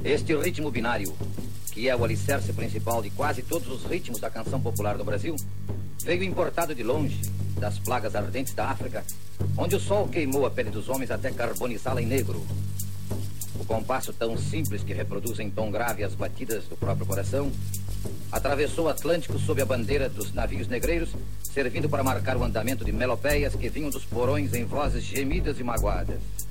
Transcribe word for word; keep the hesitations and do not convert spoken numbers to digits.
Este ritmo binário, que é o alicerce principal de quase todos os ritmos da canção popular do Brasil, veio importado de longe, das plagas ardentes da África, onde o sol queimou a pele dos homens até carbonizá-la em negro. O compasso tão simples que reproduz em tom grave as batidas do próprio coração, atravessou o Atlântico sob a bandeira dos navios negreiros, servindo para marcar o andamento de melopeias que vinham dos porões em vozes gemidas e magoadas.